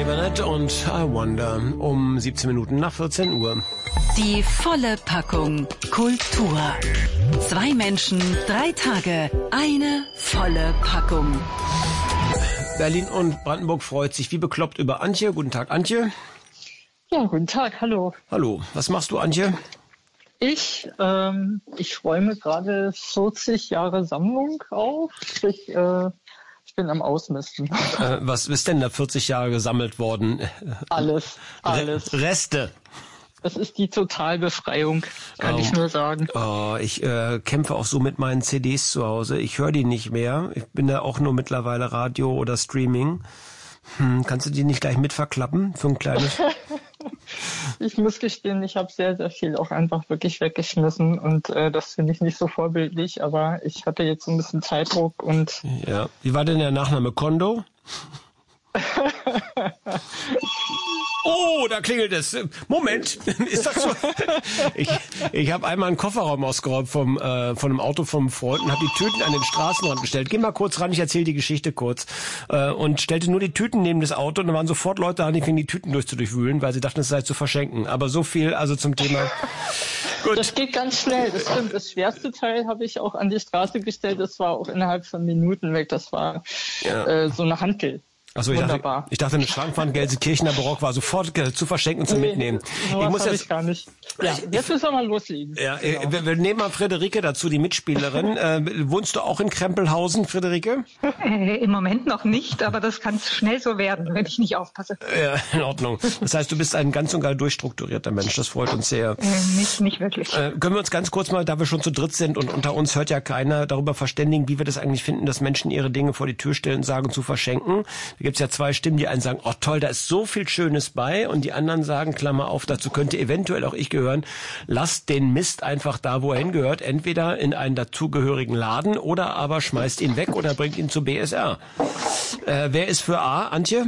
Tony Bennett und I Wonder um 17 Minuten nach 14 Uhr. Die volle Packung Kultur. 2 Menschen, 3 Tage, eine volle Packung. Berlin und Brandenburg freut sich wie bekloppt über Antje. Guten Tag, Antje. Ja, guten Tag, hallo. Hallo, was machst du, Antje? Ich räume gerade 40 Jahre Sammlung auf. Ich bin am Ausmisten. Was ist denn da 40 Jahre gesammelt worden? Alles. Reste. Das ist die Totalbefreiung, kann ich nur sagen. Ich kämpfe auch so mit meinen CDs zu Hause. Ich höre die nicht mehr. Ich bin da auch nur mittlerweile Radio oder Streaming. Kannst du die nicht gleich mit verklappen für ein kleines... Ich muss gestehen, ich habe sehr, sehr viel auch einfach wirklich weggeschmissen und das finde ich nicht so vorbildlich, aber ich hatte jetzt so ein bisschen Zeitdruck und... Ja, wie war denn der Nachname? Kondo? Oh, da klingelt es. Moment, ist das so? Ich habe einmal einen Kofferraum ausgeräumt von einem Auto vom Freund und habe die Tüten an den Straßenrand gestellt. Geh mal kurz ran, ich erzähle die Geschichte kurz. Und stellte nur die Tüten neben das Auto und dann waren sofort Leute da, die fingen die Tüten durchzuwühlen, weil sie dachten, es sei zu verschenken. Aber so viel also zum Thema... Gut. Das geht ganz schnell, das stimmt. Das schwerste Teil habe ich auch an die Straße gestellt. Das war auch innerhalb von Minuten weg. Das war so eine Hantel. Achso, ich dachte, eine Schrankwand Gelsenkirchener Barock war sofort zu verschenken und zu mitnehmen. Ich muss jetzt gar nicht. Ja, jetzt müssen wir mal loslegen. Ja, genau. Wir nehmen mal Friederike dazu, die Mitspielerin. Wohnst du auch in Krempelhausen, Friederike? Im Moment noch nicht, aber das kann schnell so werden, wenn ich nicht aufpasse. Ja, in Ordnung. Das heißt, du bist ein ganz und gar durchstrukturierter Mensch. Das freut uns sehr. Nicht wirklich. Können wir uns ganz kurz mal, da wir schon zu dritt sind und unter uns hört ja keiner, darüber verständigen, wie wir das eigentlich finden, dass Menschen ihre Dinge vor die Tür stellen und sagen, zu verschenken. Da gibt's ja 2 Stimmen, die einen sagen, oh toll, da ist so viel Schönes bei, und die anderen sagen, Klammer auf, dazu könnte eventuell auch ich gehören, lasst den Mist einfach da, wo er hingehört, entweder in einen dazugehörigen Laden oder aber schmeißt ihn weg oder bringt ihn zu BSR. Wer ist für A, Antje?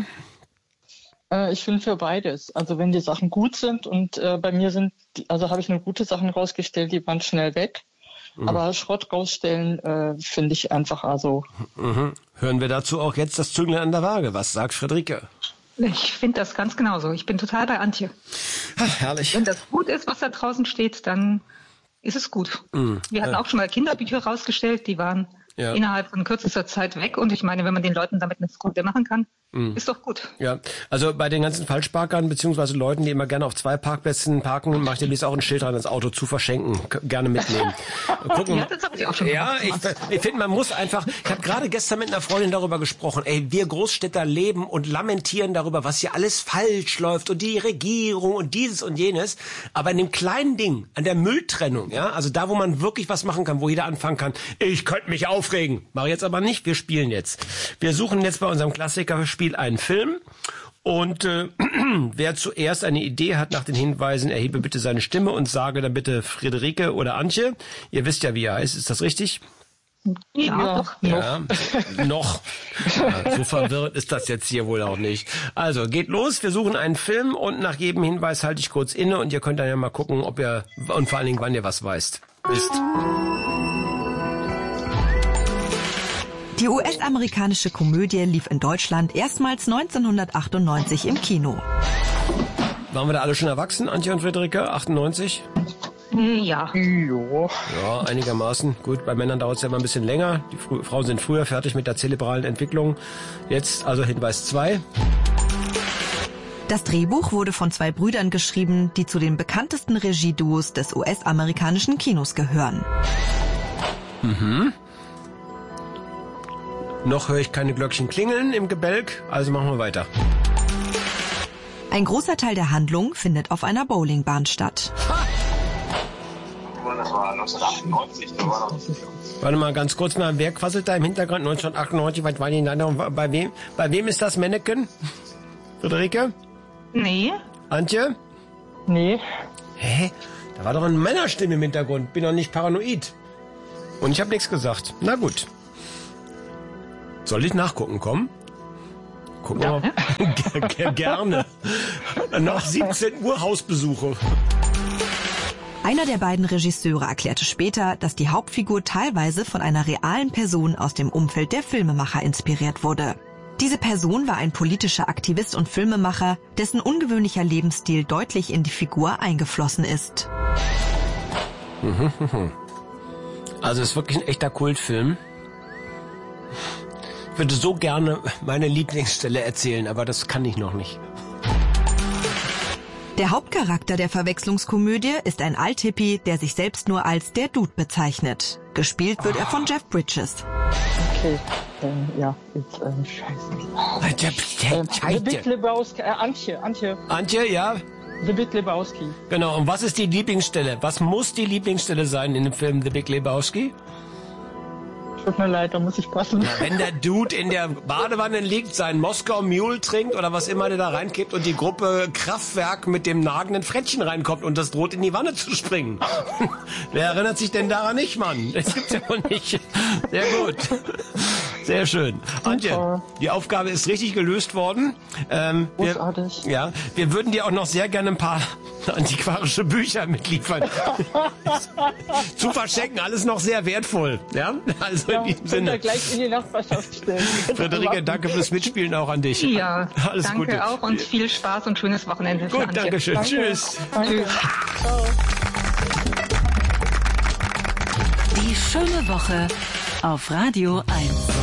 Ich bin für beides. Also wenn die Sachen gut sind und bei mir habe ich nur gute Sachen rausgestellt, die waren schnell weg. Aber Schrott rausstellen finde ich einfach also. Hören wir dazu auch jetzt das Zünglein an der Waage. Was sagt Friederike? Ich finde das ganz genauso. Ich bin total bei Antje. Ach, herrlich. Wenn das gut ist, was da draußen steht, dann ist es gut. Wir hatten auch schon mal Kinderbücher rausgestellt, die waren innerhalb von kürzester Zeit weg. Und ich meine, wenn man den Leuten damit eine Freude machen kann, ist doch gut. Ja, also bei den ganzen Falschparkern beziehungsweise Leuten, die immer gerne auf 2 Parkplätzen parken, mache ich demnächst auch ein Schild dran, das Auto zu verschenken. Gerne mitnehmen. Gucken. Ja, das habe ich auch schon gemacht. Ja, ich finde, man muss einfach, ich habe gerade gestern mit einer Freundin darüber gesprochen, wir Großstädter leben und lamentieren darüber, was hier alles falsch läuft und die Regierung und dieses und jenes. Aber in dem kleinen Ding, an der Mülltrennung, also da, wo man wirklich was machen kann, wo jeder anfangen kann, ich könnte mich aufregen. Mache jetzt aber nicht, wir spielen jetzt. Wir suchen jetzt bei unserem Klassiker-Spiel einen Film. Und wer zuerst eine Idee hat nach den Hinweisen, erhebe bitte seine Stimme und sage dann bitte Friederike oder Antje. Ihr wisst ja, wie er heißt. Ist das richtig? Ja, doch. Ja, noch. Ja, so verwirrend ist das jetzt hier wohl auch nicht. Also, geht los. Wir suchen einen Film und nach jedem Hinweis halte ich kurz inne und ihr könnt dann ja mal gucken, ob ihr, und vor allen Dingen, wann ihr was wisst. Die US-amerikanische Komödie lief in Deutschland erstmals 1998 im Kino. Waren wir da alle schon erwachsen, Antje und Friederike? 98? Ja. Ja, einigermaßen. Gut, bei Männern dauert es ja immer ein bisschen länger. Die Frauen sind früher fertig mit der zerebralen Entwicklung. Jetzt also Hinweis 2. Das Drehbuch wurde von 2 Brüdern geschrieben, die zu den bekanntesten Regieduos des US-amerikanischen Kinos gehören. Noch höre ich keine Glöckchen klingeln im Gebälk, also machen wir weiter. Ein großer Teil der Handlung findet auf einer Bowlingbahn statt. Das war 1998. Warte mal ganz kurz, wer quasselt da im Hintergrund? 1998, was war die Nennung? Bei wem ist das Mannequin? Friederike? Nee. Antje? Nee. Hä? Da war doch eine Männerstimme im Hintergrund. Bin doch nicht paranoid. Und ich habe nichts gesagt. Na gut. Soll ich nachgucken kommen? Gucken wir mal. Gerne. Nach 17 Uhr Hausbesuche. Einer der beiden Regisseure erklärte später, dass die Hauptfigur teilweise von einer realen Person aus dem Umfeld der Filmemacher inspiriert wurde. Diese Person war ein politischer Aktivist und Filmemacher, dessen ungewöhnlicher Lebensstil deutlich in die Figur eingeflossen ist. Also es ist wirklich ein echter Kultfilm. Ich würde so gerne meine Lieblingsstelle erzählen, aber das kann ich noch nicht. Der Hauptcharakter der Verwechslungskomödie ist ein Althippie, der sich selbst nur als der Dude bezeichnet. Gespielt wird er von Jeff Bridges. Okay, ja, jetzt, scheiße. The Big Lebowski, Antje. Antje, ja? The Big Lebowski. Genau, und was ist die Lieblingsstelle? Was muss die Lieblingsstelle sein in dem Film The Big Lebowski? Tut mir leid, da muss ich passen. Ja, wenn der Dude in der Badewanne liegt, seinen Moskau Mule trinkt oder was immer der da reinkippt und die Gruppe Kraftwerk mit dem nagenden Frettchen reinkommt und das droht in die Wanne zu springen. Wer erinnert sich denn daran nicht, Mann? Das gibt's ja wohl nicht. Sehr gut. Sehr schön. Antje, die Aufgabe ist richtig gelöst worden. Wir würden dir auch noch sehr gerne ein paar antiquarische Bücher mitliefern. Zu verschenken, alles noch sehr wertvoll. Ja, also in diesem Sinne. Wir gleich in die Nachbarschaft stellen. Friederike, danke fürs Mitspielen auch an dich. Ja, alles danke Gute. Auch und viel Spaß und schönes Wochenende. Gut, danke schön. Danke. Tschüss. Danke. Ciao. Die schöne Woche auf Radio 1.